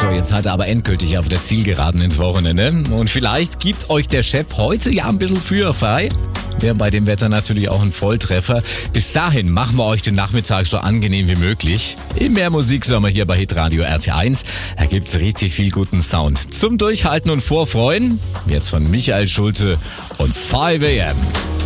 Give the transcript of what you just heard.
So, jetzt seid ihr aber endgültig auf der Zielgeraden ins Wochenende. Und vielleicht gibt euch der Chef heute ja ein bisschen früher frei. Wäre bei dem Wetter natürlich auch ein Volltreffer. Bis dahin machen wir euch den Nachmittag so angenehm wie möglich. In mehr Musiksommer hier bei Hitradio RT1. Da gibt's richtig viel guten Sound. Zum Durchhalten und Vorfreuen. Jetzt von Michael Schulte und 5 AM.